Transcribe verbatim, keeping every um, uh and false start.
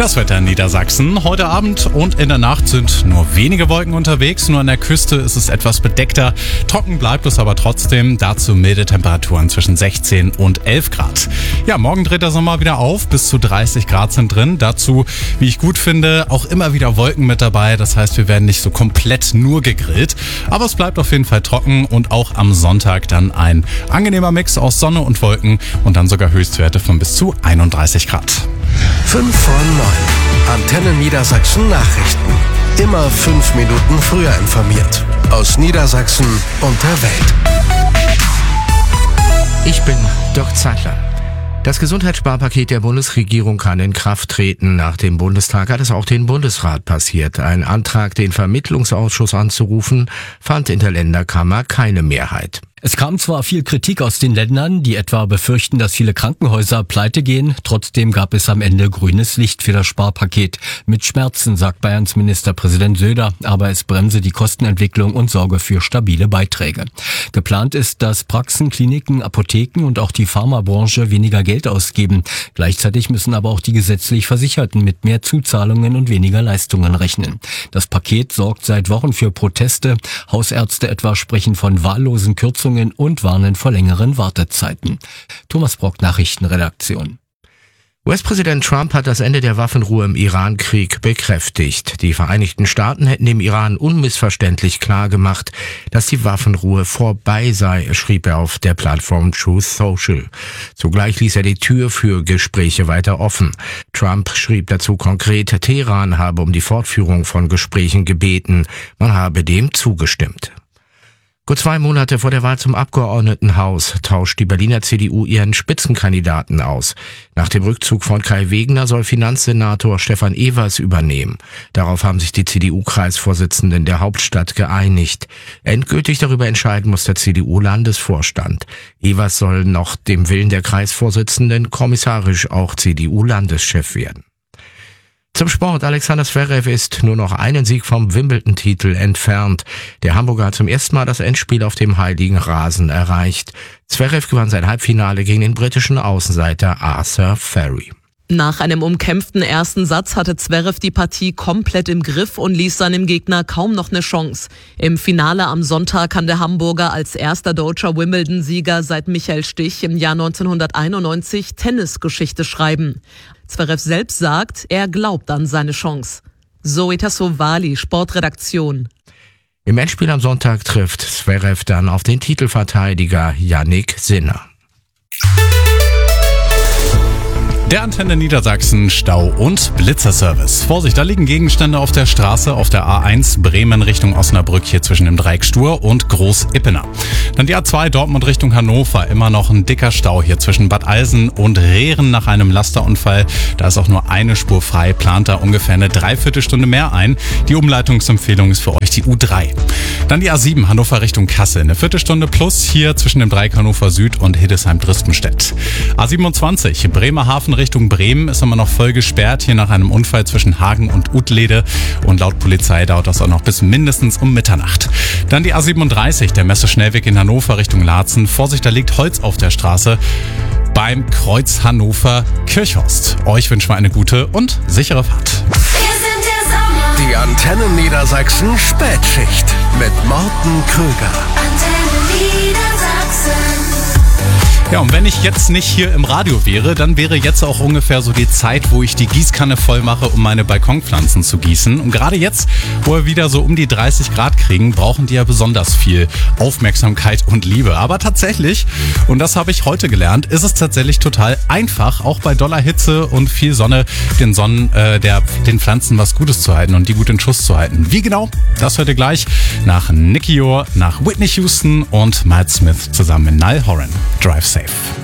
Das Wetter in Niedersachsen. Heute Abend und in der Nacht sind nur wenige Wolken unterwegs. Nur an der Küste ist es etwas bedeckter. Trocken bleibt es aber trotzdem. Dazu milde Temperaturen zwischen sechzehn und elf Grad. Ja, morgen dreht der Sommer wieder auf. Bis zu dreißig Grad sind drin. Dazu, wie ich gut finde, auch immer wieder Wolken mit dabei. Das heißt, wir werden nicht so komplett nur gegrillt. Aber es bleibt auf jeden Fall trocken und auch am Sonntag dann ein angenehmer Mix aus Sonne und Wolken und dann sogar Höchstwerte von bis zu einunddreißig Grad. fünf vor neun. Antenne Niedersachsen Nachrichten. Immer fünf Minuten früher informiert. Aus Niedersachsen und der Welt. Ich bin Dirk Zeitler. Das Gesundheitssparpaket der Bundesregierung kann in Kraft treten. Nach dem Bundestag hat es auch den Bundesrat passiert. Ein Antrag, den Vermittlungsausschuss anzurufen, fand in der Länderkammer keine Mehrheit. Es kam zwar viel Kritik aus den Ländern, die etwa befürchten, dass viele Krankenhäuser pleite gehen. Trotzdem gab es am Ende grünes Licht für das Sparpaket. Mit Schmerzen, sagt Bayerns Ministerpräsident Söder, aber es bremse die Kostenentwicklung und sorge für stabile Beiträge. Geplant ist, dass Praxen, Kliniken, Apotheken und auch die Pharmabranche weniger Geld ausgeben. Gleichzeitig müssen aber auch die gesetzlich Versicherten mit mehr Zuzahlungen und weniger Leistungen rechnen. Das Paket sorgt seit Wochen für Proteste. Hausärzte etwa sprechen von wahllosen Kürzungen und warnen vor längeren Wartezeiten. Thomas Brock, Nachrichtenredaktion. U S-Präsident Trump hat das Ende der Waffenruhe im Iran-Krieg bekräftigt. Die Vereinigten Staaten hätten dem Iran unmissverständlich klargemacht, dass die Waffenruhe vorbei sei, schrieb er auf der Plattform Truth Social. Zugleich ließ er die Tür für Gespräche weiter offen. Trump schrieb dazu konkret, Teheran habe um die Fortführung von Gesprächen gebeten. Man habe dem zugestimmt. Gut zwei Monate vor der Wahl zum Abgeordnetenhaus tauscht die Berliner C D U ihren Spitzenkandidaten aus. Nach dem Rückzug von Kai Wegner soll Finanzsenator Stefan Evers übernehmen. Darauf haben sich die C D U-Kreisvorsitzenden der Hauptstadt geeinigt. Endgültig darüber entscheiden muss der C D U-Landesvorstand. Evers soll noch dem Willen der Kreisvorsitzenden kommissarisch auch C D U-Landeschef werden. Zum Sport. Alexander Zverev ist nur noch einen Sieg vom Wimbledon-Titel entfernt. Der Hamburger hat zum ersten Mal das Endspiel auf dem heiligen Rasen erreicht. Zverev gewann sein Halbfinale gegen den britischen Außenseiter Arthur Ferry. Nach einem umkämpften ersten Satz hatte Zverev die Partie komplett im Griff und ließ seinem Gegner kaum noch eine Chance. Im Finale am Sonntag kann der Hamburger als erster deutscher Wimbledon-Sieger seit Michael Stich im Jahr neunzehnhunderteinundneunzig Tennisgeschichte schreiben. Zverev selbst sagt, er glaubt an seine Chance. Zoe Tassovali, Sportredaktion. Im Endspiel am Sonntag trifft Zverev dann auf den Titelverteidiger Yannick Sinner. Der Antenne Niedersachsen Stau- und Blitzerservice. Vorsicht, da liegen Gegenstände auf der Straße auf der A eins Bremen Richtung Osnabrück hier zwischen dem Dreieck Stur und Groß-Ippener. Dann die A zwei Dortmund Richtung Hannover. Immer noch ein dicker Stau hier zwischen Bad Eilsen und Rehren nach einem Lasterunfall. Da ist auch nur eine Spur frei, plant da ungefähr eine Dreiviertelstunde mehr ein. Die Umleitungsempfehlung ist für euch die U drei. Dann die A sieben Hannover Richtung Kassel. Eine Viertelstunde plus hier zwischen dem Dreieck Hannover Süd und Hildesheim-Drispenstedt. A siebenundzwanzig Bremerhaven Richtung Bremen ist immer noch voll gesperrt, hier nach einem Unfall zwischen Hagen und Uttlede. Und laut Polizei dauert das auch noch bis mindestens um Mitternacht. Dann die A siebenunddreißig, der Messe-Schnellweg in Hannover Richtung Laatzen. Vorsicht, da liegt Holz auf der Straße beim Kreuz Hannover-Kirchhorst. Euch wünschen wir eine gute und sichere Fahrt. Die Antenne Niedersachsen Spätschicht mit Morten Krüger. Ja, und wenn ich jetzt nicht hier im Radio wäre, dann wäre jetzt auch ungefähr so die Zeit, wo ich die Gießkanne voll mache, um meine Balkonpflanzen zu gießen. Und gerade jetzt, wo wir wieder so um die dreißig Grad kriegen, brauchen die ja besonders viel Aufmerksamkeit und Liebe. Aber tatsächlich, und das habe ich heute gelernt, ist es tatsächlich total einfach, auch bei doller Hitze und viel Sonne, den Sonnen, äh, der, den Pflanzen was Gutes zu halten und die gut in Schuss zu halten. Wie genau? Das hört ihr gleich nach Nicky Yor, nach Whitney Houston und Miles Smith zusammen mit Niall Horan. Drive safe.